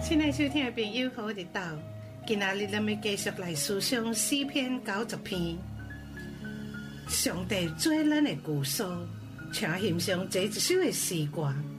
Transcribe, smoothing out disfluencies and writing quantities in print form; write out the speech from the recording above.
亲爱收听的朋友，好日到，今仔日咱们继续来思想诗篇90篇。上帝做咱的救赎，请欣赏这一首的诗歌。